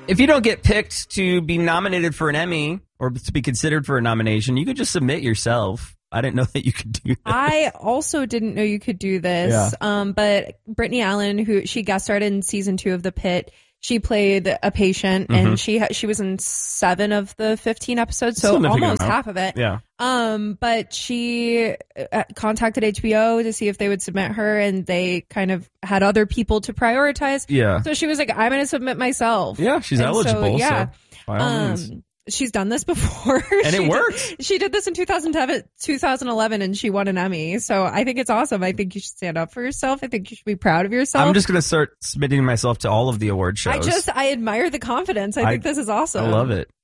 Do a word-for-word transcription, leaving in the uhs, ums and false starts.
If you don't get picked to be nominated for an Emmy or to be considered for a nomination, you could just submit yourself. I didn't know that you could do that. I also didn't know you could do this. Yeah. Um, but Brittany Allen, who she guest starred in season two of The Pitt, she played a patient, Mhm. and she ha- she was in seven of the fifteen episodes, so Significant almost amount. half of it. Yeah. Um, but she uh, contacted H B O to see if they would submit her, and they kind of had other people to prioritize. Yeah. So she was like, "I'm going to submit myself." Yeah, she's And so, eligible. yeah. So by all means. Um, she's done this before, And She it did- worked. she did this in two thousand eleven, and she won an Emmy. So I think it's awesome. I think you should stand up for yourself. I think you should be proud of yourself. I'm just going to start submitting myself to all of the award shows. I just I admire the confidence. I, I- think this is awesome. I love it.